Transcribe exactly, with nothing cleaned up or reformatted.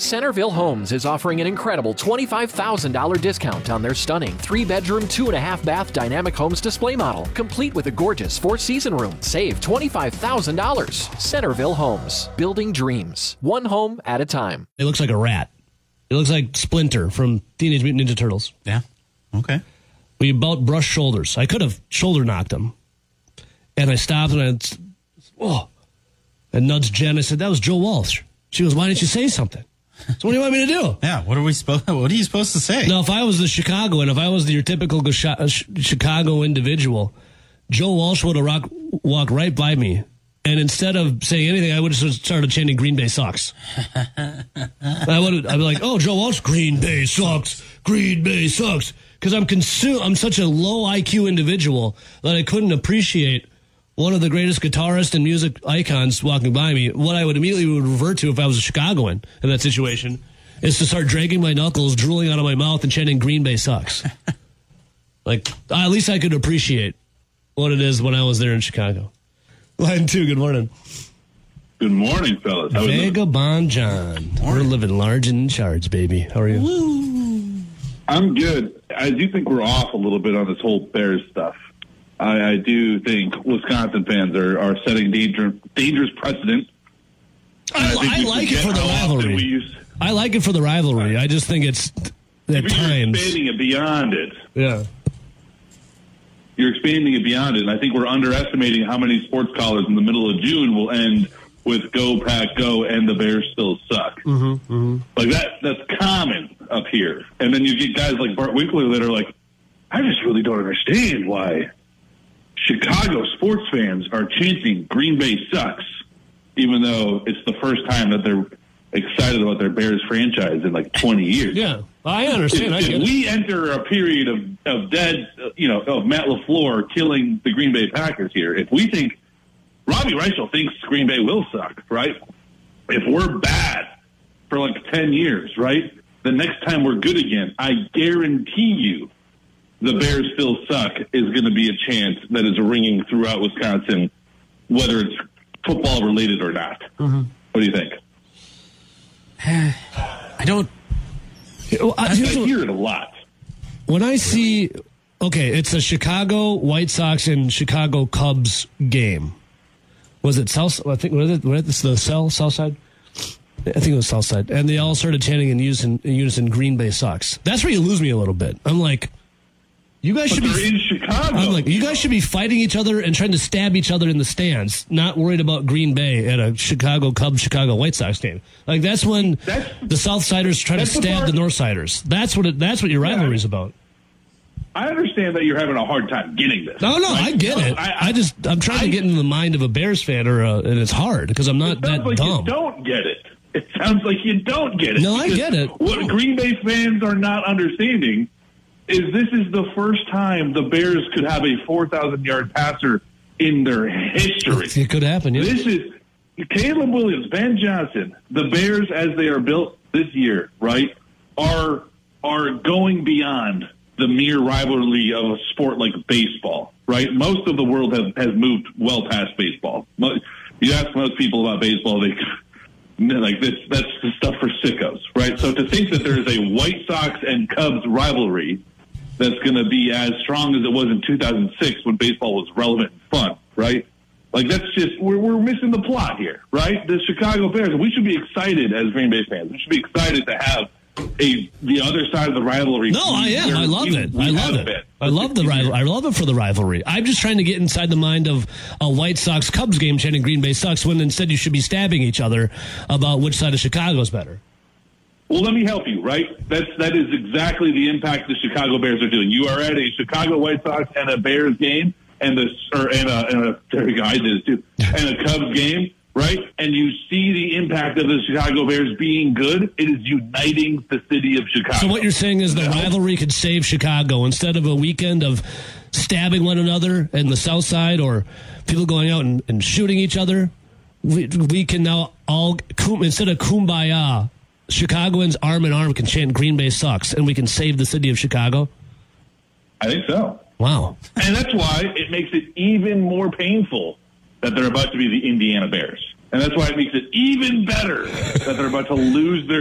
Centerville Homes is offering an incredible twenty-five thousand dollars discount on their stunning three-bedroom, two-and-a-half-bath Dynamic Homes display model, complete with a gorgeous four-season room. Save twenty-five thousand dollars. Centerville Homes, building dreams, one home at a time. It looks like a rat. It looks like Splinter from Teenage Mutant Ninja Turtles. Yeah, okay. We about brushed shoulders. I could have shoulder knocked him. And I stopped and I, oh, and nudged Jen. I said, that was Joe Walsh. She goes, why didn't you say something? So what do you want me to do? Yeah, what are we supposed? What are you supposed to say? No, if I was the Chicagoan, if I was the, your typical Chicago individual, Joe Walsh would have rock, walked right by me, and instead of saying anything, I would have started chanting "Green Bay sucks." I would. I'd be like, "Oh, Joe Walsh, Green Bay sucks. Green Bay sucks," because I'm consumed. I'm such a low I Q individual that I couldn't appreciate one of the greatest guitarists and music icons walking by me. What I would immediately would revert to if I was a Chicagoan in that situation is to start dragging my knuckles, drooling out of my mouth, and chanting "Green Bay sucks." Like, at least I could appreciate what it is when I was there in Chicago. Line two, good morning. Good morning, fellas. How Vagabond John. We're living large and in charge, baby. How are you? Woo. I'm good. I do think we're off a little bit on this whole Bears stuff. I, I do think Wisconsin fans are, are setting danger, dangerous precedent. I, I, I like it for the rivalry. Use, I like it for the rivalry. I just think it's at times. You're expanding it beyond it. Yeah. You're expanding it beyond it, and I think we're underestimating how many sports callers in the middle of June will end with "Go Pack Go" and the Bears still suck. Mm-hmm, mm-hmm. Like that, that's common up here. And then you get guys like Bart Winkler that are like, I just really don't understand why Chicago sports fans are chanting "Green Bay sucks," even though it's the first time that they're excited about their Bears franchise in like twenty years. Yeah, I understand. If, I get if it. we enter a period of, of dead, you know, of Matt LaFleur killing the Green Bay Packers here, if we think Robbie Reichel thinks Green Bay will suck, right? If we're bad for like ten years, right? The next time we're good again, I guarantee you the Bears still suck is going to be a chant that is ringing throughout Wisconsin, whether it's football related or not. Mm-hmm. What do you think? I don't. Well, I, I hear it a lot. When I see, okay, it's a Chicago White Sox and Chicago Cubs game. Was it South? I think was it, was it the South South Side? I think it was South Side, and they all started chanting in unison, in unison "Green Bay sucks." That's where you lose me a little bit. I'm like, you guys but should they're be in Chicago. I'm like, you guys should be fighting each other and trying to stab each other in the stands, not worried about Green Bay at a Chicago Cubs, Chicago White Sox game. Like that's when that's, the South Siders try to stab the, part, the North Siders. That's what it, that's what your rivalry yeah, is about. I understand that you're having a hard time getting this. No, no, right? I get it. I, I, I just I'm trying I, to get into the mind of a Bears fan, or a, and it's hard because I'm not that like dumb. You don't get it. It sounds like you don't get it. No, I get it. What Green Bay fans are not understanding is this is the first time the Bears could have a four thousand yard passer in their history. It could happen, yeah. This is Caleb Williams, Ben Johnson, the Bears as they are built this year, right, are are going beyond the mere rivalry of a sport like baseball, right? Most of the world has, has moved well past baseball. You ask most people about baseball, they like this, that's the stuff for sickos, right? So to think that there is a White Sox and Cubs rivalry that's going to be as strong as it was in two thousand six when baseball was relevant and fun, right? Like that's just, we're, we're missing the plot here, right? The Chicago Bears, we should be excited as Green Bay fans. We should be excited to have a the other side of the rivalry. No, I am. I love it. I love it. I love the rivalry. I love it for the rivalry. I'm just trying to get inside the mind of a White Sox Cubs game chanting Green Bay sucks when instead you should be stabbing each other about which side of Chicago is better. Well, let me help you, right? That's that is exactly the impact the Chicago Bears are doing. You are at a Chicago White Sox and a Bears game, and the or and a, and a there we go, I did it too, and a Cubs game. Right? And you see the impact of the Chicago Bears being good. It is uniting the city of Chicago. So what you're saying is the rivalry could save Chicago instead of a weekend of stabbing one another in the South Side or people going out and, and shooting each other. We, we can now all, instead of kumbaya, Chicagoans arm in arm can chant Green Bay sucks and we can save the city of Chicago? I think so. Wow. And that's why it makes it even more painful that they're about to be the Indiana Bears. And that's why it makes it even better that they're about to lose their